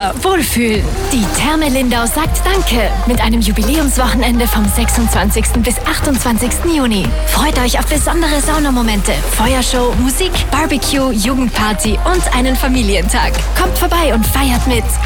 oder wohlfühlen. Die Therme Lindau sagt Danke mit einem Jubiläumswochenende vom 26. bis 28. Juni. Freut euch auf besondere Saunamomente, Feuershow, Musik, Barbecue, Jugendparty und einen Familientag. Kommt vorbei und feiert mit.